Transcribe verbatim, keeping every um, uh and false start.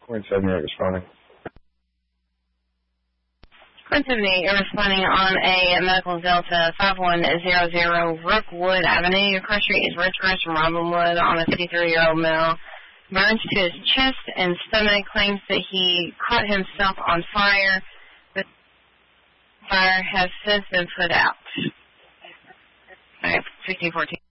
Point seven eight responding. Point seven eight, you're responding on a medical Delta five one zero zero Rookwood Avenue. Your car street is Richcrest from Robinwood on a fifty-three-year-old male. Burns to his chest and stomach, claims that he caught himself on fire. The fire has since been put out. All right, fifteen fourteen.